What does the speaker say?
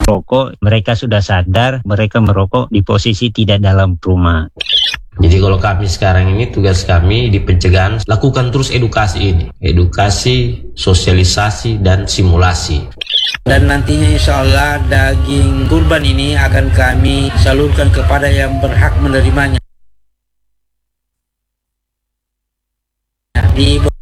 rokok, mereka sudah sadar mereka merokok di posisi tidak dalam rumah. Jadi kalau kami sekarang ini, tugas kami di pencegahan, lakukan terus edukasi ini. Edukasi, sosialisasi, dan simulasi. Dan nantinya insya Allah daging kurban ini akan kami salurkan kepada yang berhak menerimanya.